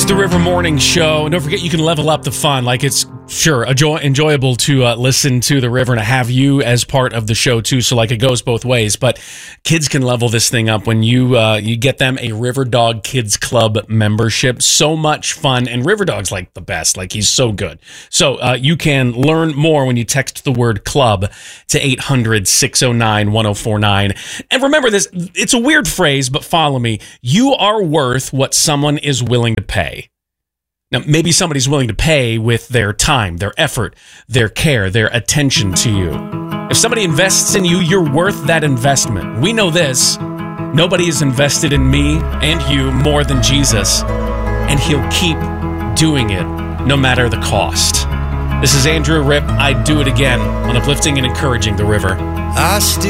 the River Morning Show. And don't forget, you can level up the fun. Like, it's sure enjoyable to listen to the River and have you as part of the show too. So like, it goes both ways. But kids can level this thing up when you get them a River Dog Kids Club membership. So much fun, and River Dog's like the best. Like, he's so good. So you can learn more when you text the word club to 800-609-1049. And remember this, it's a weird phrase, but follow me. You are worth what someone is willing to pay. Now, maybe somebody's willing to pay with their time, their effort, their care, their attention to you. If somebody invests in you, you're worth that investment. We know this. Nobody has invested in me and you more than Jesus, and he'll keep doing it no matter the cost. This is Andrew Ripp. I'd do it again on Uplifting and Encouraging the River.